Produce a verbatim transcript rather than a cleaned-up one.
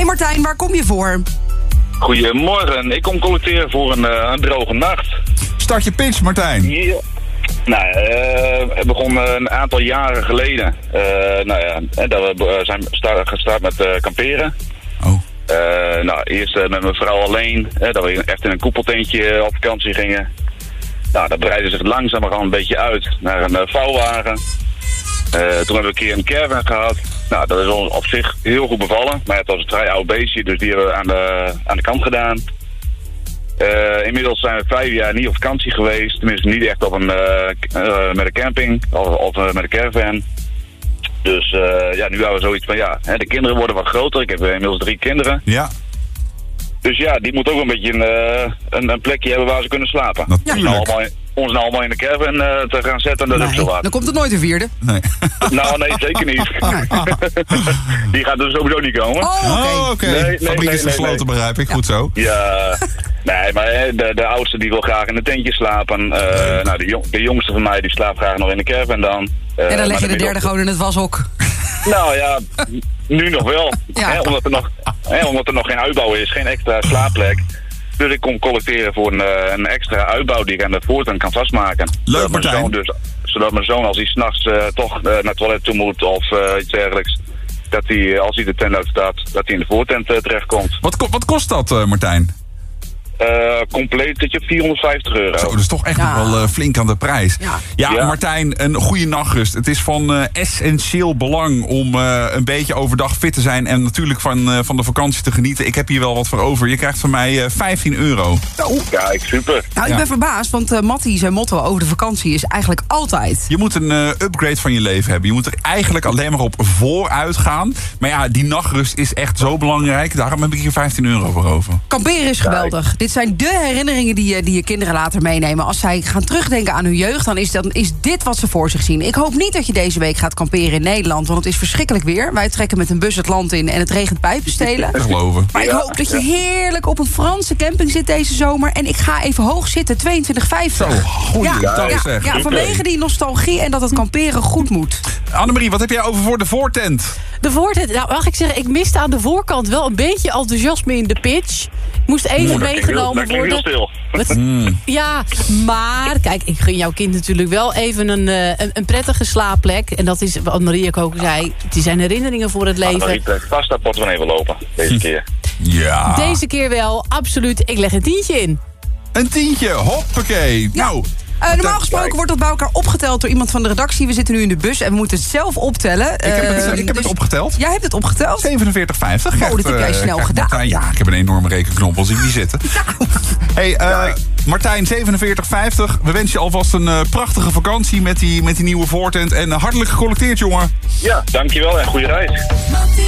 Martijn, waar kom je voor? Goedemorgen, ik kom collecteren voor een, uh, een droge nacht. Start je pitch, Martijn. Ja. Nou, uh, het begon uh, een aantal jaren geleden. Uh, nou ja, dat we uh, zijn start, gestart met uh, kamperen. Oh. Uh, nou, eerst uh, met mijn vrouw alleen, uh, dat we echt in een koepeltentje uh, op vakantie gingen. Nou, dat breidde zich langzamerhand een beetje uit naar een uh, vouwwagen. Uh, toen hebben we een keer een caravan gehad. Nou, dat is ons op zich heel goed bevallen. Maar het was een vrij oud beestje, dus die hebben we aan de, aan de kant gedaan. Uh, inmiddels zijn we vijf jaar niet op vakantie geweest. Tenminste niet echt op een, uh, uh, met een camping of, of uh, met een caravan. Dus uh, ja, nu hebben we zoiets van ja, hè, de kinderen worden wat groter. Ik heb inmiddels drie kinderen. Ja. Dus ja, die moeten ook een beetje een, uh, een, een plekje hebben waar ze kunnen slapen. Natuurlijk. Nou, allemaal, ons nou allemaal in de caravan uh, te gaan zetten, dat Nee, is zo wat. dan komt er nooit een vierde. Nee. Nou, nee, zeker niet. Die gaat er sowieso niet komen. Oh, oké. Oh, oké. Nee, nee, Fabriek nee, is nee, gesloten, nee. begrijp ik. Goed zo. Ja, nee, maar hè, de, de oudste die wil graag in een tentje slapen. Uh, nou, de, jong, de jongste van mij die slaapt graag nog in de caravan dan. Uh, En dan leg je maar de derde gewoon in het washok. Nou ja, nu nog wel. Ja. Hè, omdat, er nog, hè, omdat er nog geen uitbouw is, geen extra slaapplek. Dus ik kom collecteren voor een, uh, een extra uitbouw die ik aan de voorkant kan vastmaken. Leuk, zodat mijn Martijn. zoon dus, zodat mijn zoon als hij s'nachts uh, toch uh, naar het toilet toe moet of uh, iets dergelijks. Dat hij, uh, als hij de tent uitstaat, dat hij in de voortent uh, terechtkomt. Wat, ko- wat kost dat, uh, Martijn? Uh, compleet dat je vierhonderdvijftig euro. Zo, dat is toch echt Ja. nog wel uh, flink aan de prijs. Ja. Ja, Ja. Martijn, een goede nachtrust. Het is van uh, essentieel belang om uh, een beetje overdag fit te zijn en natuurlijk van, uh, van de vakantie te genieten. Ik heb hier wel wat voor over. Je krijgt van mij uh, vijftien euro. Kijk, super. Nou, ik Ja. ben verbaasd, want uh, Mattie, zijn motto over de vakantie is eigenlijk altijd... Je moet een uh, upgrade van je leven hebben. Je moet er eigenlijk alleen maar op vooruit gaan. Maar ja, die nachtrust is echt zo belangrijk. Daarom heb ik hier vijftien euro voor over. Kamperen is geweldig. Dit zijn de herinneringen die je, die je kinderen later meenemen. Als zij gaan terugdenken aan hun jeugd, dan is, dan is dit wat ze voor zich zien. Ik hoop niet dat je deze week gaat kamperen in Nederland, want het is verschrikkelijk weer. Wij trekken met een bus het land in en het regent pijpenstelen. Te geloven. Maar ik hoop dat je heerlijk op een Franse camping zit deze zomer. En ik ga even hoog zitten, tweeëntwintig vijftig. Zo, goeie ja, dag, ja, zeg. ja, vanwege die nostalgie en dat het kamperen goed moet. Annemarie, wat heb jij over voor de voortent? De voortent, nou mag ik zeggen, ik miste aan de voorkant wel een beetje enthousiasme in de pitch. Ik moest even Dat klinkt heel- meegenomen dat klinkt heel worden. stil. Wat? Ja, maar kijk, ik gun jouw kind natuurlijk wel even een, uh, een, een prettige slaapplek. En dat is wat Maria ook zei, die zijn herinneringen voor het leven. Maar de pasta potten we even lopen, deze keer. Ja. Deze keer wel, absoluut. Ik leg een tientje in. Een tientje, hoppakee. Ja. Nou, Uh, normaal gesproken wordt dat bij elkaar opgeteld door iemand van de redactie. We zitten nu in de bus en we moeten het zelf optellen. ik heb het, Uh, ik heb dus het opgeteld. Jij hebt het opgeteld? zevenenveertig vijftig. Oh, dat heb jij snel gedaan. Martijn, ja, ik heb een enorme rekenknop als ik die zitten. Hey, uh, Martijn, zevenenveertig vijftig. We wensen je alvast een uh, prachtige vakantie met die, met die nieuwe voortent. En uh, hartelijk gecollecteerd, jongen. Ja, dankjewel en goede reis.